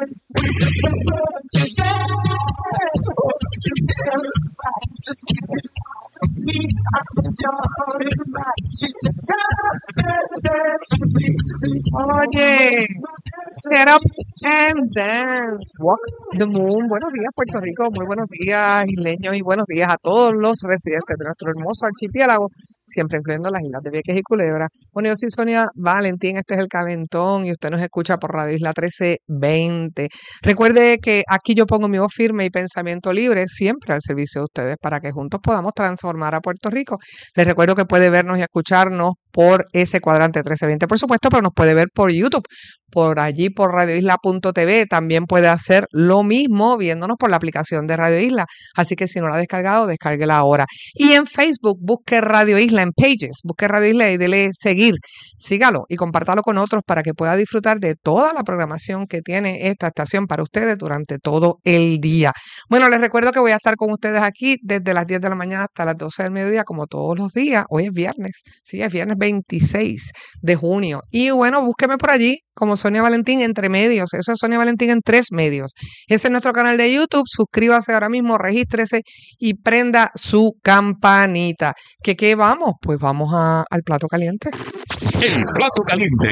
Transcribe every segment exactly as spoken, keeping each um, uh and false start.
Oye, set up and dance, walk the moon. Buenos días, Puerto Rico. Muy buenos días, isleños, y buenos días a todos los residentes de nuestro hermoso archipiélago, siempre incluyendo las islas de Vieques y Culebra. Bueno, yo soy Sonia Valentín, este es El Calentón y usted nos escucha por Radio Isla trece veinte. Recuerde que aquí yo pongo mi voz firme y pensamiento libre siempre al servicio de ustedes para que juntos podamos transformar a Puerto Rico. Les recuerdo que puede vernos y escucharnos por ese cuadrante trece veinte, por supuesto, pero nos puede ver por YouTube, por allí por radio isla punto t v. También puede hacer lo mismo viéndonos por la aplicación de Radio Isla. Así que si no la ha descargado, descárguela ahora. Y en Facebook, busque Radio Isla en Pages, busque Radio Isla y dele seguir. Sígalo y compártalo con otros para que pueda disfrutar de toda la programación que tiene esta estación para ustedes durante todo el día. Bueno, les recuerdo que voy a estar con ustedes aquí desde las diez de la mañana hasta las doce del mediodía, como todos los días. Hoy es viernes, sí, es viernes veintiséis de junio. Y bueno, búsqueme por allí como Sonia Valentín Entre Medios. Eso es Sonia Valentín en tres medios. Ese es nuestro canal de YouTube. Suscríbase ahora mismo, regístrese y prenda su campanita. ¿Qué qué vamos? Pues vamos a, al plato caliente. El plato caliente.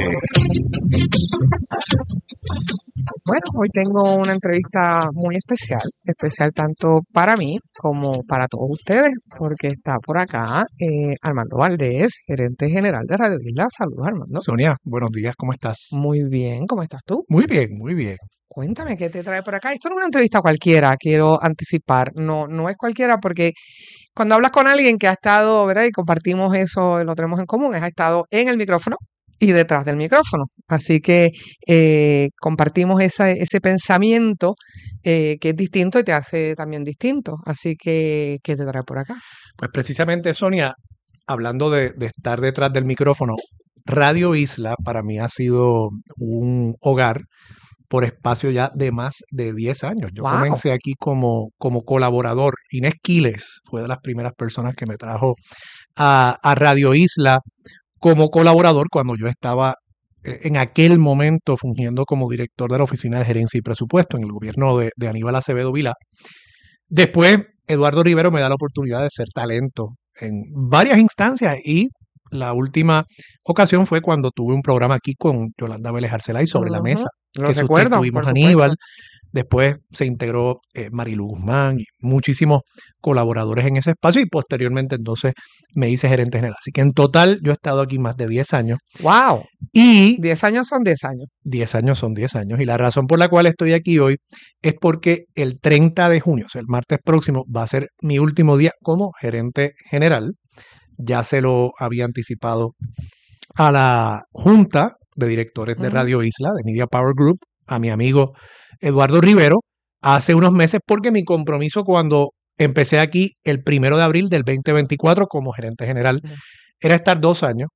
Bueno, hoy tengo una entrevista muy especial, especial tanto para mí como para todos ustedes, porque está por acá eh, Armando Valdés, gerente general de Radio Isla. Saludos, Armando. Sonia, buenos días, ¿cómo estás? Muy bien, ¿cómo estás tú? Muy bien, muy bien. Cuéntame, ¿qué te trae por acá? Esto no es una entrevista cualquiera, quiero anticipar. No, no es cualquiera porque cuando hablas con alguien que ha estado, ¿verdad? Y compartimos eso, lo tenemos en común, es ha estado en el micrófono y detrás del micrófono. Así que eh, compartimos esa, ese pensamiento eh, que es distinto y te hace también distinto. Así que, ¿qué te trae por acá? Pues precisamente, Sonia, hablando de, de estar detrás del micrófono, Radio Isla para mí ha sido un hogar por espacio ya de más de diez años. Yo Wow. comencé aquí como, como colaborador. Inés Quiles fue de las primeras personas que me trajo a, a Radio Isla como colaborador cuando yo estaba eh, en aquel momento fungiendo como director de la Oficina de Gerencia y Presupuesto en el gobierno de, de Aníbal Acevedo Vilá. Después, Eduardo Rivero me da la oportunidad de ser talento en varias instancias y la última ocasión fue cuando tuve un programa aquí con Yolanda Vélez Arcelay sobre Uh-huh. la mesa, Lo que recuerdo, sustituimos por a supuesto. Aníbal. Después se integró eh, Marilu Guzmán y muchísimos colaboradores en ese espacio y posteriormente entonces me hice gerente general. Así que en total yo he estado aquí más de diez años ¡Wow! y diez años son diez años. diez años son diez años. Y la razón por la cual estoy aquí hoy es porque el treinta de junio, o sea, el martes próximo, va a ser mi último día como gerente general. Ya se lo había anticipado a la Junta de Directores de Ujú. Radio Isla, de Media Power Group, a mi amigo Eduardo Rivero, hace unos meses, porque mi compromiso cuando empecé aquí el primero de abril del veinte veinticuatro como gerente general Ujú. era estar dos años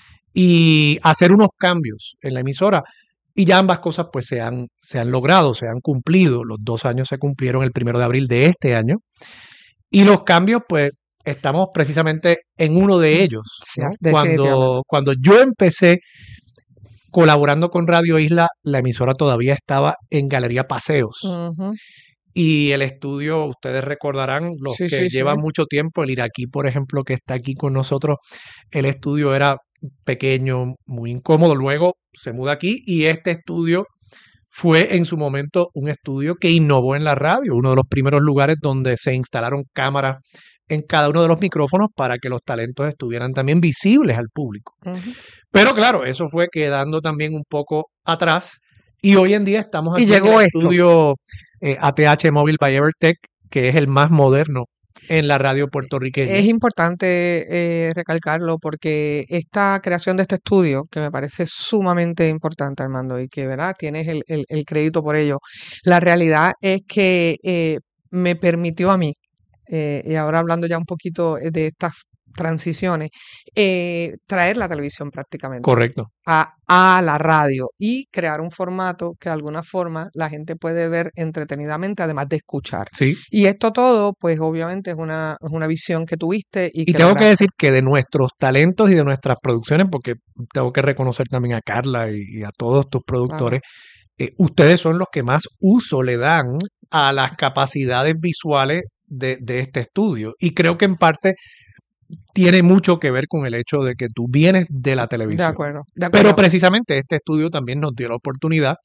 y hacer unos cambios en la emisora. Y ya ambas cosas pues se han, se han logrado, se han cumplido. Los dos años se cumplieron el primero de abril de este año. Y los cambios pues estamos precisamente en uno de ellos, Sí, ¿no? definitivamente. Cuando, cuando yo empecé colaborando con Radio Isla, la emisora todavía estaba en Galería Paseos. Ujú. Y el estudio, ustedes recordarán, los Sí, que sí, sí. llevan mucho tiempo, el iraquí, por ejemplo, que está aquí con nosotros, el estudio era pequeño, muy incómodo. Luego se muda aquí y este estudio fue en su momento un estudio que innovó en la radio, uno de los primeros lugares donde se instalaron cámaras en cada uno de los micrófonos para que los talentos estuvieran también visibles al público. Ujú. Pero claro, eso fue quedando también un poco atrás y hoy en día estamos Y aquí en llegó el esto. estudio eh, A T H Mobile by Evertech, que es el más moderno en la radio puertorriqueña. Es importante eh, recalcarlo porque esta creación de este estudio, que me parece sumamente importante, Armando, y que, ¿verdad?, tienes el, el- el crédito por ello, la realidad es que eh, me permitió a mí, eh, y ahora hablando ya un poquito eh, de estas transiciones, eh, traer la televisión prácticamente Correcto. a, a la radio y crear un formato que de alguna forma la gente puede ver entretenidamente, además de escuchar. Sí. Y esto todo, pues obviamente es una, es una visión que tuviste y, Y que tengo que lograste. decir que de nuestros talentos y de nuestras producciones, porque tengo que reconocer también a Carla y, y a todos tus productores, eh, ustedes son los que más uso le dan a las capacidades visuales de, de este estudio. Y creo que en parte tiene mucho que ver con el hecho de que tú vienes de la De televisión. acuerdo, de Pero acuerdo. precisamente este estudio también nos dio la oportunidad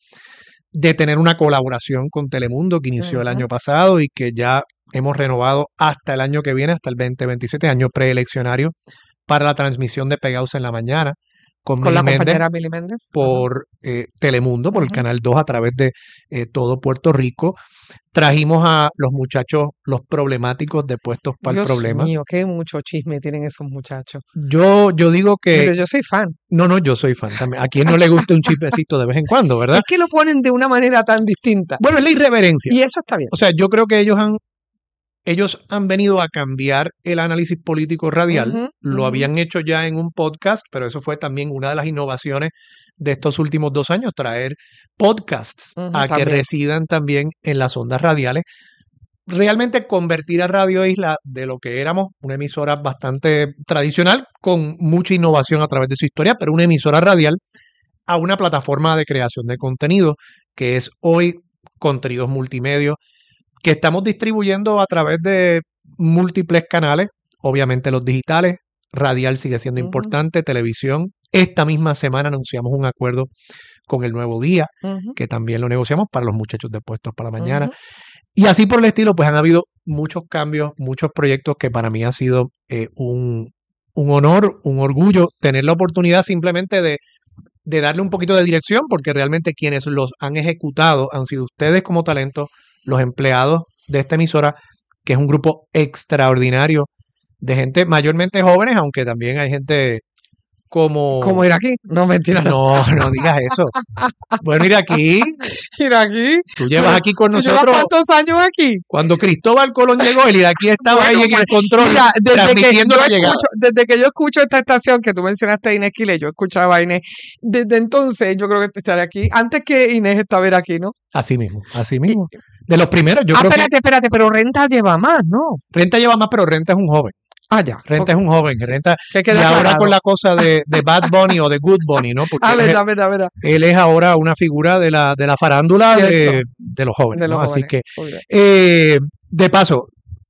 de tener una colaboración con Telemundo que inició el Ujú. año pasado y que ya hemos renovado hasta el año que viene, hasta el veinte veintisiete, año preeleccionario, para la transmisión de Pegados en la Mañana con Con Mili la Méndez compañera Mili Méndez. Ajá. por eh, Telemundo, por el Ujú. Canal dos a través de eh, todo Puerto Rico. Trajimos a los muchachos, los problemáticos de Puestos para el Dios Problema. mío, qué mucho chisme tienen esos muchachos. Yo, yo digo que, Pero yo soy fan. no, no, yo soy fan también. ¿A quién no le gusta un chismecito de vez en cuando, verdad? Es que lo ponen de una manera tan distinta. Bueno, es la irreverencia. Y eso está bien. O sea, yo creo que ellos han, ellos han venido a cambiar el análisis político radial. Ujú, Lo ujú. habían hecho ya en un podcast, pero eso fue también una de las innovaciones de estos últimos dos años, traer podcasts Ujú, a que también. residan también en las ondas radiales. Realmente convertir a Radio Isla de lo que éramos, una emisora bastante tradicional, con mucha innovación a través de su historia, pero una emisora radial, a una plataforma de creación de contenido, que es hoy Contenidos Multimedios, que estamos distribuyendo a través de múltiples canales, obviamente los digitales, radial sigue siendo Ujú, importante, televisión. Esta misma semana anunciamos un acuerdo con El Nuevo Día, ujú, que también lo negociamos para los muchachos de Puestos para la Mañana. ujú. Y así por el estilo, pues han habido muchos cambios, muchos proyectos que para mí ha sido eh, un, un honor, un orgullo tener la oportunidad simplemente de, de darle un poquito de dirección, porque realmente quienes los han ejecutado han sido ustedes como talento, los empleados de esta emisora, que es un grupo extraordinario de gente mayormente jóvenes, aunque también hay gente como... ¿Cómo ir aquí? No, mentira. No, no digas eso. Bueno, mira aquí, Ir aquí. tú llevas aquí con ¿Tú llevas nosotros... cuántos años aquí? Cuando Cristóbal Colón llegó, el iraquí estaba Bueno, ahí en pues, el control, mira, desde que, transmitiendo yo la llegada. escucho, desde que yo escucho esta estación que tú mencionaste a Inés Quiles, yo escuchaba a Inés, desde entonces yo creo que estaré aquí, antes que Inés estaba era aquí, ¿no? Así mismo, así Y, mismo. De los primeros, yo ah, creo espérate, espérate, pero Renta lleva más, ¿no? que Renta lleva más, pero Renta es un joven. Ah, ya. Renta Ok, es un joven. sí. Renta, Que y quede ahora aclarado. con la cosa de, de Bad Bunny o de Good Bunny, ¿no? Porque Ah, él es, verdad, verdad, verdad. él es ahora una figura de la, de la farándula Cierto, de, de los jóvenes, de los ¿no? Así jóvenes. que, Muy bien. eh, de paso,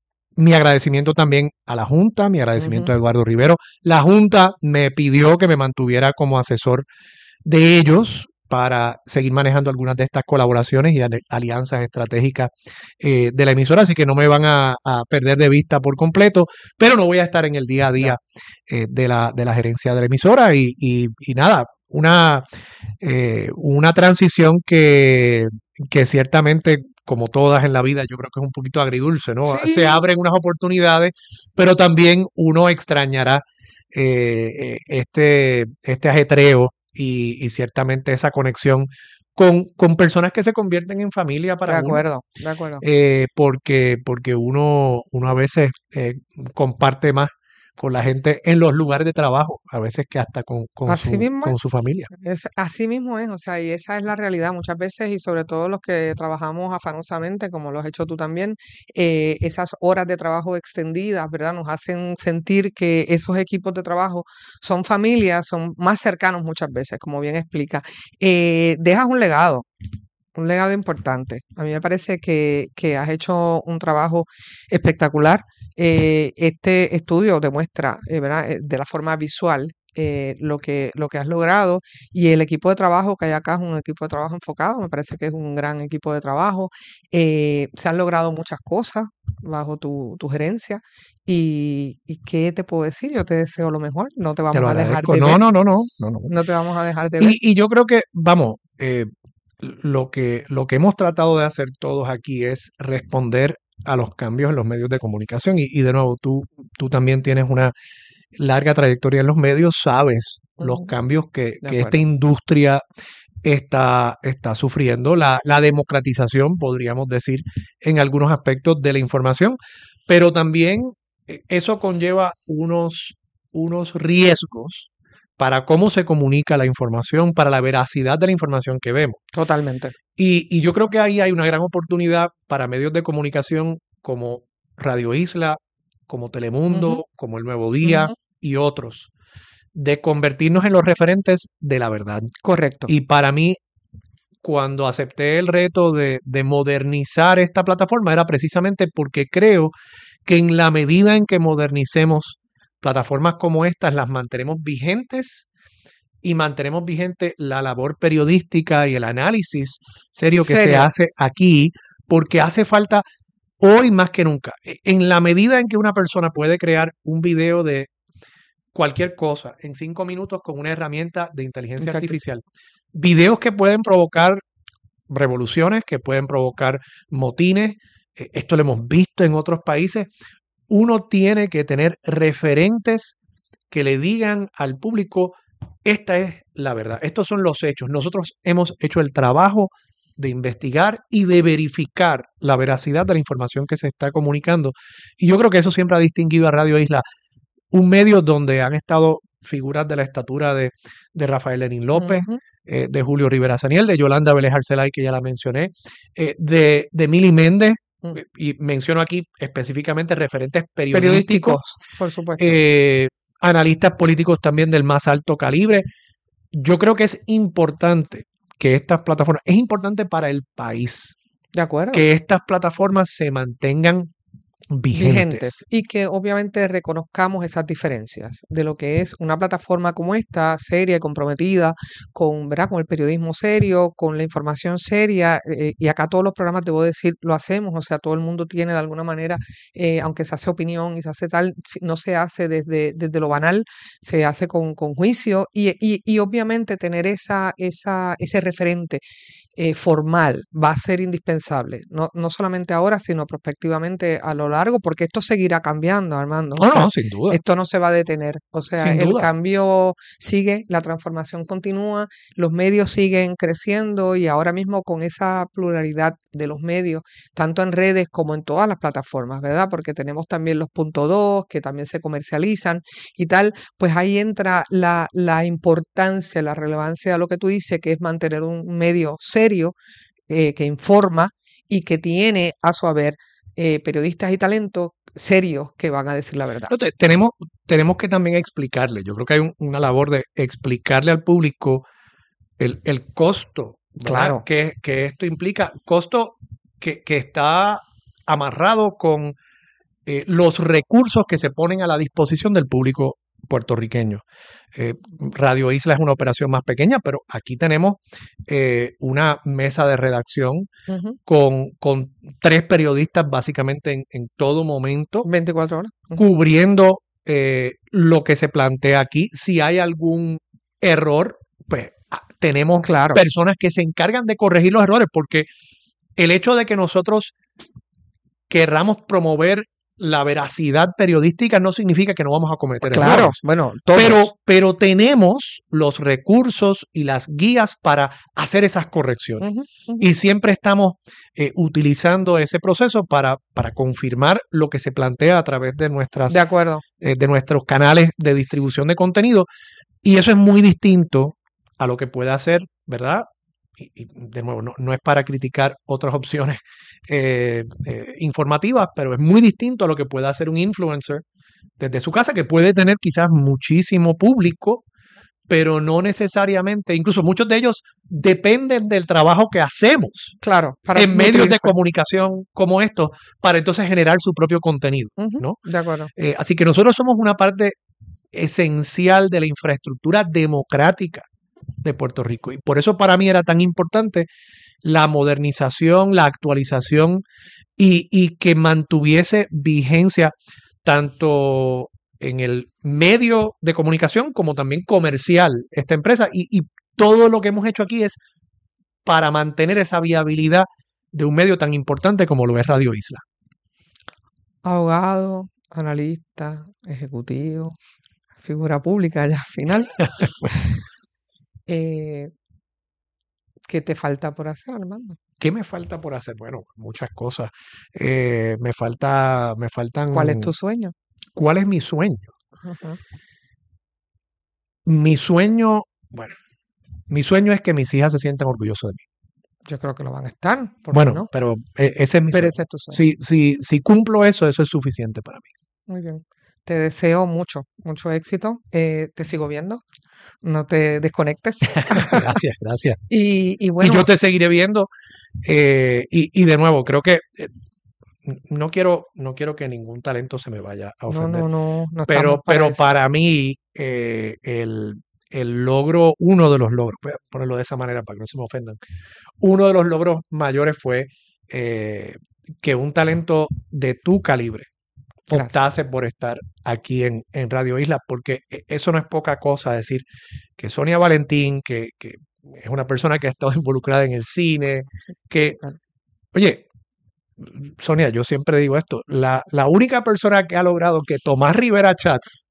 mi agradecimiento también a la Junta, mi agradecimiento Ujú. a Eduardo Rivero. La Junta me pidió que me mantuviera como asesor de ellos para seguir manejando algunas de estas colaboraciones y ali- alianzas estratégicas eh, de la emisora, así que no me van a, a perder de vista por completo, pero no voy a estar en el día a Ya. día eh, de, la, de la gerencia de la emisora y, y- y nada, una, eh, una transición que, que ciertamente, como todas en la vida, yo creo que es un poquito agridulce, ¿no? Se Sí, abren unas oportunidades, pero también uno extrañará eh, eh, este, este ajetreo y, y ciertamente esa conexión con, con personas que se convierten en familia de para uno, acuerdo, de acuerdo. eh, porque, porque uno, uno a veces eh, comparte más con la gente en los lugares de trabajo, a veces que hasta con, con Así su, mismo es. con su familia. Es, así mismo es, o sea, y esa es la realidad muchas veces y sobre todo los que trabajamos afanosamente, como lo has hecho tú también, eh, esas horas de trabajo extendidas, ¿verdad? Nos hacen sentir que esos equipos de trabajo son familias, son más cercanos muchas veces, como bien explica. Eh, dejas un legado, un legado importante. A mí me parece que, que has hecho un trabajo espectacular. Eh, este estudio demuestra, eh, ¿verdad? Eh, de la forma visual eh, lo que, lo que has logrado y el equipo de trabajo que hay acá es un equipo de trabajo enfocado. Me parece que es un gran equipo de trabajo. Eh, se han logrado muchas cosas bajo tu, tu gerencia y, y ¿qué te puedo decir? Yo te deseo lo mejor. No te Te vamos lo a dejar agradezco. de No, ver. no, no, no, no, no. No te vamos a dejar de ver. Y, y yo creo que, vamos, eh, lo que, lo que hemos tratado de hacer todos aquí es responder a los cambios en los medios de comunicación. Y, y de nuevo, tú, tú también tienes una larga trayectoria en los medios, sabes los Ujú, cambios que, de que esta acuerdo. industria está, está sufriendo, la, la democratización, podríamos decir, en algunos aspectos de la información, pero también eh, eso conlleva unos, unos riesgos para cómo se comunica la información, para la veracidad de la información que vemos. Totalmente. Y, y yo creo que ahí hay una gran oportunidad para medios de comunicación como Radio Isla, como Ujú, Telemundo, como El Nuevo Día ujú. y otros, de convertirnos en los referentes de la verdad. Correcto. Y para mí, cuando acepté el reto de, de modernizar esta plataforma era precisamente porque creo que en la medida en que modernicemos plataformas como estas, las mantenemos vigentes y mantenemos vigente la labor periodística y el análisis serio que se Serio. hace aquí, porque hace falta hoy más que nunca. En la medida en que una persona puede crear un video de cualquier cosa en cinco minutos con una herramienta de inteligencia Exacto. artificial, videos que pueden provocar revoluciones, que pueden provocar motines, eh, esto lo hemos visto en otros países, uno tiene que tener referentes que le digan al público, esta es la verdad, estos son los hechos. Nosotros hemos hecho el trabajo de investigar y de verificar la veracidad de la información que se está comunicando. Y yo creo que eso siempre ha distinguido a Radio Isla, un medio donde han estado figuras de la estatura de, de Rafael Lenín López, Ujú. eh, de Julio Rivera Saniel, de Yolanda Vélez Arcelay, que ya la mencioné, eh, de, de Mili Méndez, Mm. eh, y menciono aquí específicamente referentes periodísticos, Periodísticos, por supuesto. eh, analistas políticos también del más alto calibre. Yo creo que es importante que estas plataformas, es importante para el país, De acuerdo. que estas plataformas se mantengan vigentes. Vigentes y que obviamente reconozcamos esas diferencias de lo que es una plataforma como esta, seria y comprometida con, ¿verdad? Con el periodismo serio, con la información seria, eh, y acá todos los programas, debo decir, lo hacemos, o sea, todo el mundo tiene de alguna manera, eh, aunque se hace opinión y se hace tal, si- no se hace desde, desde lo banal, se hace con, con juicio y, y, y obviamente tener esa, esa, ese referente eh, formal va a ser indispensable, no, no solamente ahora, sino prospectivamente a lo largo, porque esto seguirá cambiando, Armando. O No, sea, no, sin duda. esto no se va a detener. O sea, Sin el duda. cambio sigue, la transformación continúa, los medios siguen creciendo y ahora mismo con esa pluralidad de los medios, tanto en redes como en todas las plataformas, ¿verdad? Porque tenemos también los punto dos que también se comercializan y tal, pues ahí entra la, la importancia, la relevancia de lo que tú dices, que es mantener un medio serio, eh, que informa y que tiene a su haber eh, periodistas y talentos serios que van a decir la verdad. No, te- tenemos, tenemos que también explicarle, yo creo que hay un- una labor de explicarle al público el, el costo, ¿verdad? Claro. que, que esto implica, costo que, que está amarrado con eh, los recursos que se ponen a la disposición del público puertorriqueño. Eh, Radio Isla es una operación más pequeña, pero aquí tenemos eh, una mesa de redacción Ujú. con, con tres periodistas básicamente en, en todo momento, veinticuatro horas. Ujú. cubriendo eh, lo que se plantea aquí. Si hay algún error, pues ah, tenemos Claro. personas que se encargan de corregir los errores, porque el hecho de que nosotros querramos promover la veracidad periodística no significa que no vamos a cometer Claro, errores. bueno, todos. Pero, pero tenemos los recursos y las guías para hacer esas correcciones. Ujú, ujú. Y siempre estamos eh, utilizando ese proceso para, para confirmar lo que se plantea a través de, nuestras, De acuerdo. eh, de nuestros canales de distribución de contenido. Y eso es muy distinto a lo que puede hacer, ¿verdad? Y, y de nuevo, no, no es para criticar otras opciones eh, eh, informativas, pero es muy distinto a lo que puede hacer un influencer desde su casa, que puede tener quizás muchísimo público, pero no necesariamente, incluso muchos de ellos dependen del trabajo que hacemos Claro. Para en medios de nutrirse. comunicación como estos, para entonces generar su propio contenido, Ujú, ¿no? De acuerdo. Eh, así que nosotros somos una parte esencial de la infraestructura democrática de Puerto Rico. Y por eso para mí era tan importante la modernización, la actualización y, y que mantuviese vigencia tanto en el medio de comunicación como también comercial esta empresa. Y, y todo lo que hemos hecho aquí es para mantener esa viabilidad de un medio tan importante como lo es Radio Isla. Abogado, analista, ejecutivo, figura pública ya al final. Eh, ¿qué te falta por hacer, Armando? ¿Qué me falta por hacer? Bueno, muchas cosas. Eh, me falta, me faltan. ¿Cuál es tu sueño? ¿Cuál es mi sueño? Ujú. Mi sueño, bueno, mi sueño es que mis hijas se sientan orgullosas de mí. Yo creo que lo van a estar, ¿por qué Bueno, no? pero eh, ese es mi Pero sueño. ese es tu sueño. Si, si, si cumplo eso, eso es suficiente para mí. Muy bien. Te deseo mucho, mucho éxito. Eh, te sigo viendo. no te desconectes. Gracias, gracias. Y, y bueno, y yo te seguiré viendo. eh, y, y de nuevo, creo que eh, no quiero, no quiero que ningún talento se me vaya a no, ofender. no, no, no estamos pero para pero eso. para mí, eh, el, el logro, uno de los logros, voy a ponerlo de esa manera para que no se me ofendan, uno de los logros mayores fue eh, que un talento de tu calibre Gracias. optase por estar aquí en, en Radio Isla, porque e- eso no es poca cosa decir que Sonia Valentín, que, que es una persona que ha estado involucrada en el cine, que, Claro. oye, Sonia, yo siempre digo esto, la, la única persona que ha logrado que Tomás Rivera Chats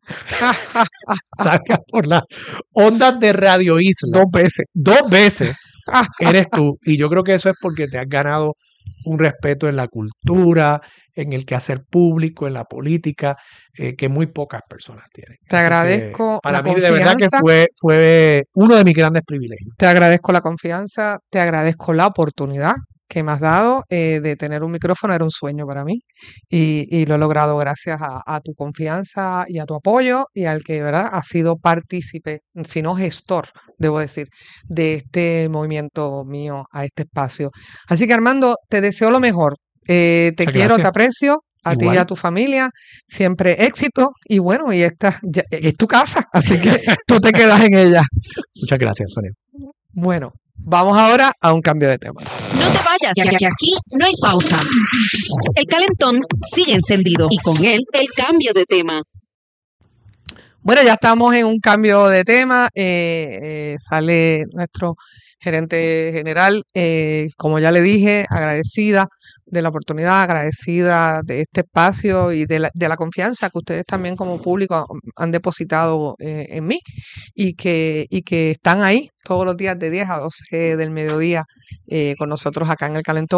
salga por las ondas de Radio Isla Dos veces. dos veces, eres tú. Y yo creo que eso es porque te has ganado un respeto en la cultura, en el quehacer público, en la política, eh, que muy pocas personas tienen. Te Así que agradezco para la mí de verdad que confianza. fue, fue uno de mis grandes privilegios. Te agradezco la confianza, te agradezco la oportunidad que me has dado eh, de tener un micrófono. Era un sueño para mí y, y lo he logrado gracias a, a tu confianza y a tu apoyo y al que, ¿verdad?, ha sido partícipe, si no gestor, debo decir, de este movimiento mío a este espacio. Así que, Armando, te deseo lo mejor. Eh, te Muchas quiero, gracias. te aprecio, a ti y a Igual. tu familia, siempre éxito y bueno, y esta ya- es tu casa, así que tú te quedas en ella. Muchas gracias, Sonia. Bueno, vamos ahora a un cambio de tema. No te vayas, ya que aquí no hay pausa. El calentón sigue encendido y con él el cambio de tema. Bueno, ya estamos en un cambio de tema. eh, eh, sale nuestro gerente general, eh, como ya le dije, agradecida de la oportunidad, agradecida de este espacio y de la, de la confianza que ustedes también como público han depositado eh, en mí y que, y que están ahí todos los días de diez a doce del mediodía eh, con nosotros acá en el Calentón.